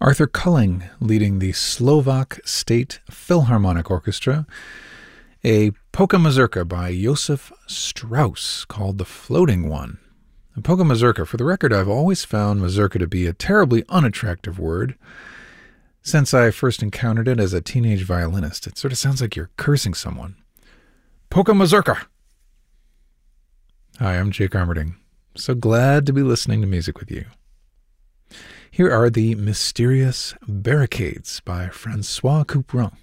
Arthur Culling leading the Slovak State Philharmonic Orchestra, a polka mazurka by Josef Strauss called The Floating One. A polka mazurka, for the record, I've always found mazurka to be a terribly unattractive word since I first encountered it as a teenage violinist. It sort of sounds like you're cursing someone. Polka mazurka! Hi, I'm Jake Armerding. So glad to be listening to music with you. Here are the Mysterious Barricades by Francois Couperin.